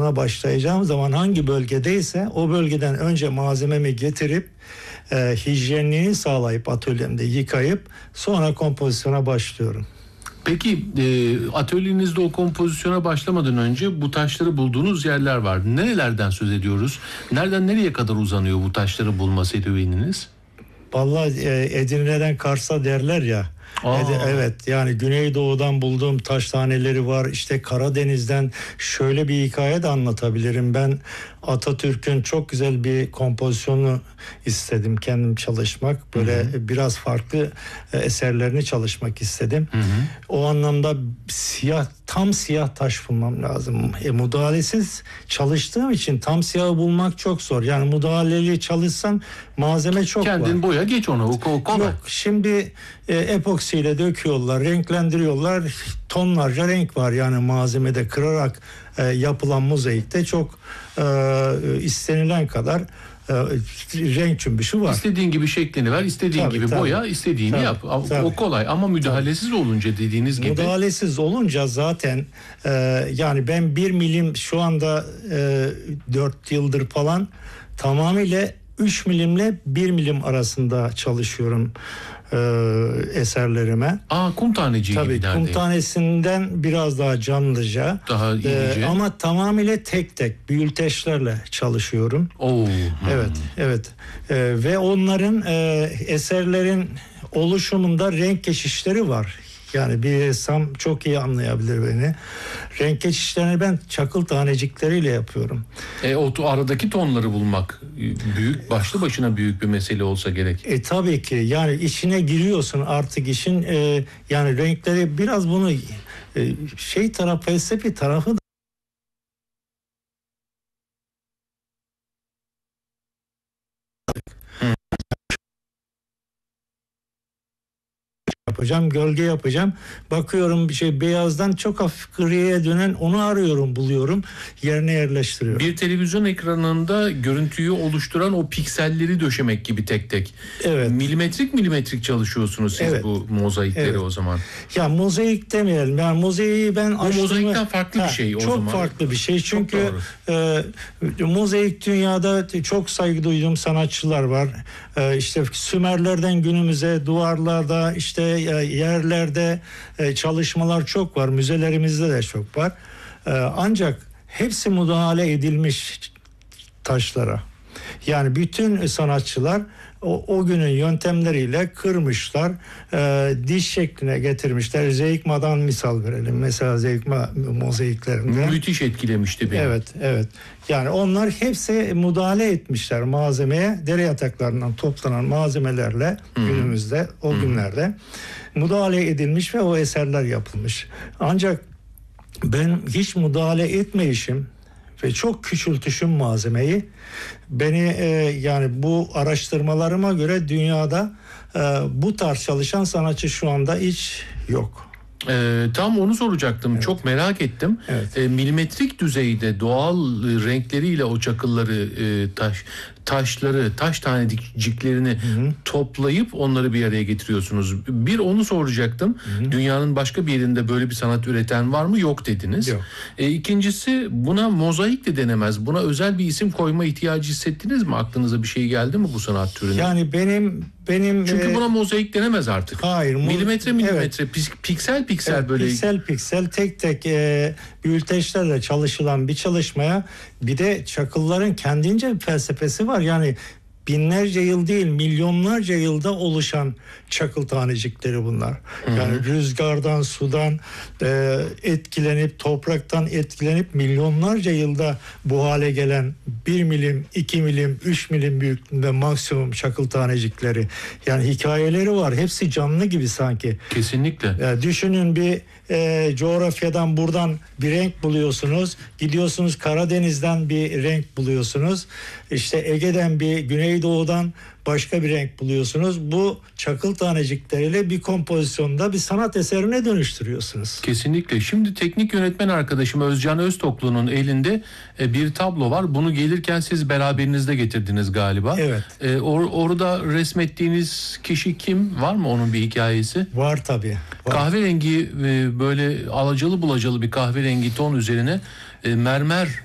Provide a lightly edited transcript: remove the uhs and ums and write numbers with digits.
kompozisyona başlayacağım zaman hangi bölgedeyse o bölgeden önce malzememi getirip hijyenliğini sağlayıp atölyemde yıkayıp sonra kompozisyona başlıyorum. Peki atölyenizde o kompozisyona başlamadan önce bu taşları bulduğunuz yerler var. Nerelerden söz ediyoruz? Nereden nereye kadar uzanıyor bu taşları bulma serüveniniz? Vallahi Edirne'den Kars'a derler ya. Evet, yani Güneydoğu'dan bulduğum taş taneleri var. İşte Karadeniz'den şöyle bir hikaye de anlatabilirim. Ben Atatürk'ün çok güzel bir kompozisyonu istedim kendim çalışmak. Böyle biraz farklı eserlerini çalışmak istedim. O anlamda tam siyah taş bulmam lazım. Müdahalesiz çalıştığım için tam siyahı bulmak çok zor. Yani müdahaleli çalışsan malzeme çok var. Kendin boya geç onu. O kolay. Yok, şimdi epoksiyle döküyorlar, renklendiriyorlar. Tonlarca renk var yani malzemede kırarak yapılan mozaikte çok istenilen kadar renk cümbüşü var. İstediğin gibi şeklini ver, istediğin gibi boya, istediğini yap. O kolay ama müdahalesiz olunca dediğiniz gibi. Müdahalesiz olunca zaten yani ben 1 milim şu anda 4 yıldır falan tamamıyla 3 milimle 1 milim arasında çalışıyorum eserlerime. Kum taneci gibi neredeyse. Tabii kum tanesinden biraz daha canlıca. Daha iyice. Ama tamamıyla tek tek büyülteçlerle çalışıyorum. Evet. Ve onların eserlerin oluşumunda renk geçişleri var. Yani bir ressam çok iyi anlayabilir beni. Renk geçişlerini ben çakıl tanecikleriyle yapıyorum. O aradaki tonları bulmak başlı başına büyük bir mesele olsa gerek. Tabii ki yani içine giriyorsun artık işin yani renkleri biraz bunu felsefi tarafı da yapacağım, gölge yapacağım. Bakıyorum beyazdan çok hafif griye dönen onu arıyorum, buluyorum. Yerine yerleştiriyorum. Bir televizyon ekranında görüntüyü oluşturan o pikselleri döşemek gibi tek tek. Evet. Milimetrik çalışıyorsunuz siz bu mozaikleri o zaman. Ya mozaik demeyelim. Yani mozaiği ben açtım. O mozaikten farklı bir şey o çok zaman. Çok farklı bir şey. Çünkü mozaik dünyada çok saygı duyduğum sanatçılar var. İşte Sümerlerden günümüze duvarlarda işte yerlerde çalışmalar çok var. Müzelerimizde de çok var. Ancak hepsi müdahale edilmiş taşlara. Yani bütün sanatçılar o günün yöntemleriyle kırmışlar, diş şekline getirmişler. Zeykma'dan misal verelim. Mesela Zeykma mozaiklerinde. Müthiş etkilemişti beni. Evet. Yani onlar hepsi müdahale etmişler malzemeye. Dere yataklarından toplanan malzemelerle günümüzde, o günlerde müdahale edilmiş ve o eserler yapılmış. Ancak ben hiç müdahale etmeyişim ve çok küçültüşüm malzemeyi beni yani bu araştırmalarıma göre dünyada bu tarz çalışan sanatçı şu anda hiç yok. Tam onu soracaktım. Çok merak ettim. Milimetrik düzeyde doğal renkleriyle o çakılları, taş taneciklerini toplayıp onları bir araya getiriyorsunuz. Onu soracaktım. Dünyanın başka bir yerinde böyle bir sanat üreten var mı? Yok dediniz. Yok. İkincisi buna mozaik de denemez. Buna özel bir isim koyma ihtiyacı hissettiniz mi? Aklınıza bir şey geldi mi bu sanat türüne? Yani benim çünkü buna mozaik denemez artık. Hayır. Milimetre, piksel böyle. Piksel tek tek büyülteçlerle çalışılan bir çalışmaya bir de çakılların kendince bir felsefesi var. Yani binlerce yıl değil milyonlarca yılda oluşan çakıl tanecikleri bunlar. Yani rüzgardan, sudan etkilenip, topraktan etkilenip milyonlarca yılda bu hale gelen 1 milim, 2 milim, 3 milim büyüklüğünde maksimum çakıl tanecikleri. Yani hikayeleri var. Hepsi canlı gibi sanki. Kesinlikle. Düşünün bir coğrafyadan buradan bir renk buluyorsunuz. Gidiyorsunuz Karadeniz'den bir renk buluyorsunuz. İşte Ege'den bir Güneydoğu'dan başka bir renk buluyorsunuz. Bu çakıl tanecikleriyle bir kompozisyonda bir sanat eserine dönüştürüyorsunuz. Kesinlikle. Şimdi teknik yönetmen arkadaşım Özcan Öztoklu'nun elinde bir tablo var. Bunu gelirken siz beraberinizde getirdiniz galiba. Evet. Orada resmettiğiniz kişi kim? Var mı onun bir hikayesi? Var tabii. Var. Kahverengi böyle alacalı bulacalı bir kahverengi ton üzerine mermer